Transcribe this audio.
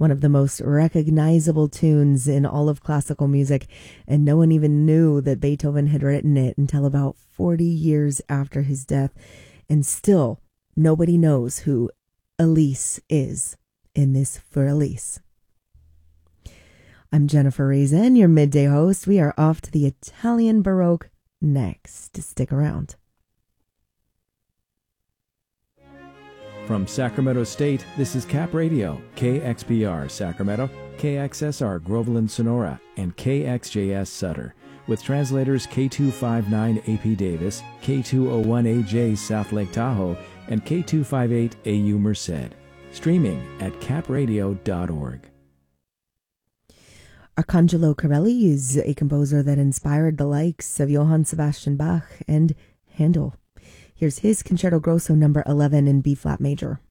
one of the most recognizable tunes in all of classical music, and no one even knew that Beethoven had written it until about 40 years after his death. And still, nobody knows who Elise is in this For Elise. I'm Jennifer Reason, your midday host. We are off to the Italian Baroque next. Stick around. From Sacramento State, this is Cap Radio, KXPR Sacramento, KXSR Groveland Sonora, and KXJS Sutter, with translators K259AP Davis, K201AJ South Lake Tahoe, and K258AU Merced. Streaming at capradio.org. Arcangelo Corelli is a composer that inspired the likes of Johann Sebastian Bach and Handel. Here's his Concerto Grosso number 11 in B-flat major.